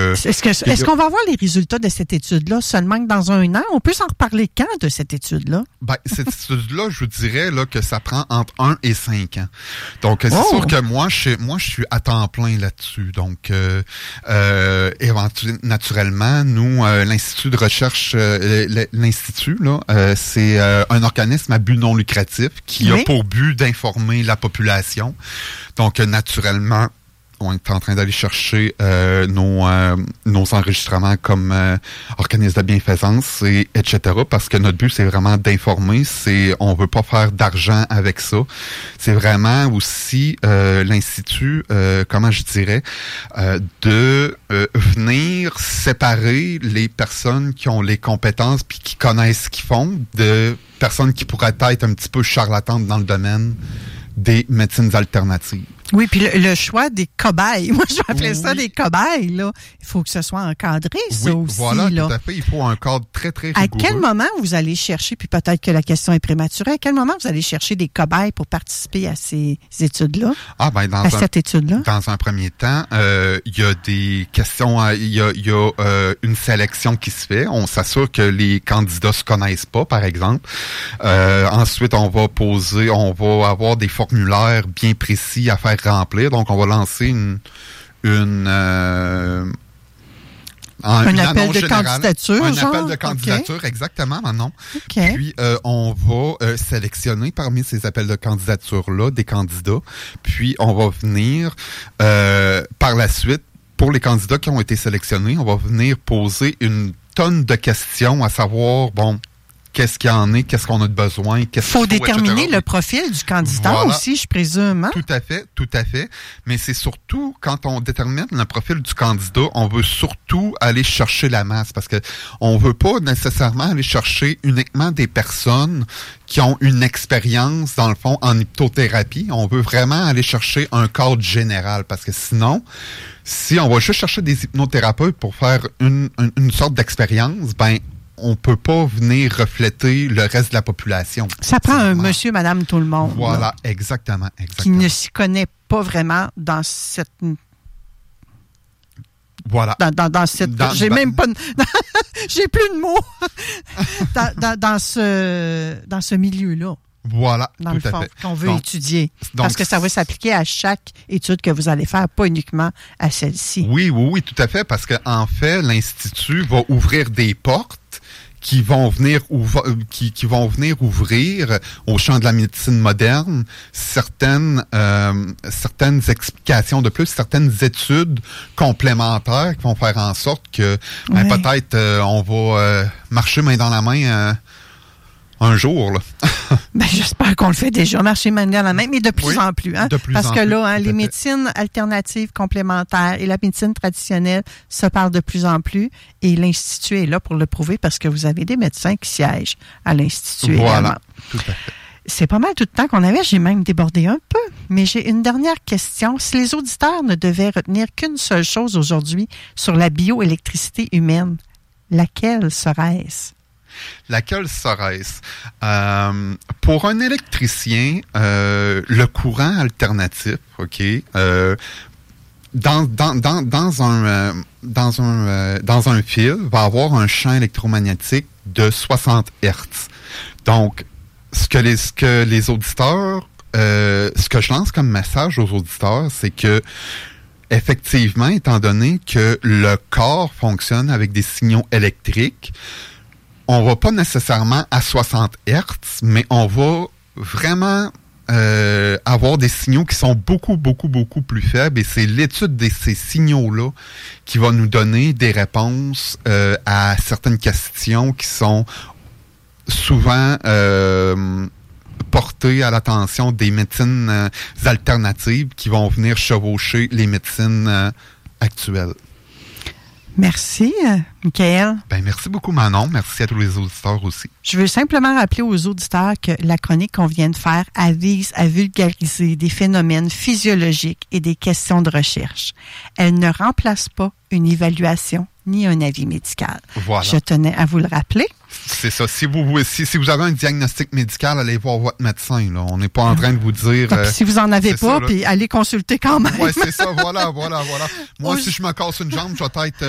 Est-ce qu'on va avoir les résultats de cette étude-là seulement que dans un an? On peut s'en reparler quand de cette étude-là? Ben, cette étude-là, je vous dirais là, que ça prend entre 1 et 5 ans. Donc, c'est sûr que moi, je suis à temps plein là-dessus. Donc, naturellement, nous, l'Institut de recherche, l'Institut, là, c'est un organisme à but non lucratif qui a pour but d'informer la population. Donc, naturellement, on est en train d'aller chercher nos enregistrements comme organisme de bienfaisance, etc. Parce que notre but, c'est vraiment d'informer. On veut pas faire d'argent avec ça. C'est vraiment aussi l'Institut, comment je dirais, de venir séparer les personnes qui ont les compétences puis qui connaissent ce qu'ils font de personnes qui pourraient être un petit peu charlatantes dans le domaine des médecines alternatives. Oui, puis le choix des cobayes. Moi, je vais appeler ça des cobayes, là. Il faut que ce soit encadré, ça aussi. Voilà, là. Tout à fait. Il faut un cadre très, très rigoureux. À quel moment vous allez chercher, puis peut-être que la question est prématurée, à quel moment vous allez chercher des cobayes pour participer à ces études-là? Cette étude-là? Dans un premier temps, il y a des questions, il y a une sélection qui se fait. On s'assure que les candidats se connaissent pas, par exemple. Ensuite, on va avoir des formulaires bien précis à faire remplir. Donc, on va lancer un appel de candidature, appel de candidature, exactement, Manon. Okay. Puis, on va sélectionner parmi ces appels de candidature-là des candidats. Puis, on va venir, par la suite, pour les candidats qui ont été sélectionnés, on va venir poser une tonne de questions, à savoir, qu'est-ce qu'il y en est, qu'est-ce qu'on a de besoin, faut déterminer le profil du candidat aussi, je présume. Hein? Tout à fait. Mais c'est surtout, quand on détermine le profil du candidat, on veut surtout aller chercher la masse, parce que on veut pas nécessairement aller chercher uniquement des personnes qui ont une expérience, dans le fond, en hypnothérapie. On veut vraiment aller chercher un cadre général, parce que sinon, si on va juste chercher des hypnothérapeutes pour faire une sorte d'expérience, on peut pas venir refléter le reste de la population. Ça prend un monsieur, madame, tout le monde. Voilà, là, exactement. Qui ne s'y connaît pas vraiment dans cette... Voilà. J'ai même pas... J'ai plus de mots. dans ce milieu-là. Voilà, dans le fond, qu'on veut étudier. Parce que ça va s'appliquer à chaque étude que vous allez faire, pas uniquement à celle-ci. Oui, tout à fait, parce qu'en fait, l'Institut va ouvrir des portes qui vont venir ouvrir au champ de la médecine moderne certaines explications de plus, certaines études complémentaires qui vont faire en sorte que peut-être on va marcher main dans la main un jour, là. J'espère qu'on le fait déjà, marcher main dans la main, mais de plus en plus. Hein? Parce que là, les médecines alternatives complémentaires et la médecine traditionnelle se parlent de plus en plus et l'Institut est là pour le prouver parce que vous avez des médecins qui siègent à l'Institut. Voilà, tout à fait. C'est pas mal tout le temps qu'on avait. J'ai même débordé un peu. Mais j'ai une dernière question. Si les auditeurs ne devaient retenir qu'une seule chose aujourd'hui sur la bioélectricité humaine, laquelle serait-ce? Laquelle serait-ce? Pour un électricien, le courant alternatif, dans un fil, va avoir un champ électromagnétique de 60 Hz. Donc, ce que les auditeurs, ce que je lance comme message aux auditeurs, c'est que effectivement, étant donné que le corps fonctionne avec des signaux électriques, on va pas nécessairement à 60 Hz, mais on va vraiment avoir des signaux qui sont beaucoup, beaucoup, beaucoup plus faibles. Et c'est l'étude de ces signaux-là qui va nous donner des réponses à certaines questions qui sont souvent portées à l'attention des médecines alternatives qui vont venir chevaucher les médecines actuelles. Merci, Michael. Merci beaucoup, Manon. Merci à tous les auditeurs aussi. Je veux simplement rappeler aux auditeurs que la chronique qu'on vient de faire vise à vulgariser des phénomènes physiologiques et des questions de recherche. Elle ne remplace pas une évaluation ni un avis médical. Voilà. Je tenais à vous le rappeler. C'est ça. Si vous avez un diagnostic médical, allez voir votre médecin. Là. On n'est pas en train de vous dire... si vous n'en avez pas, puis allez consulter quand même. Oui, c'est ça. Voilà. Moi, si je me casse une jambe, je vais être...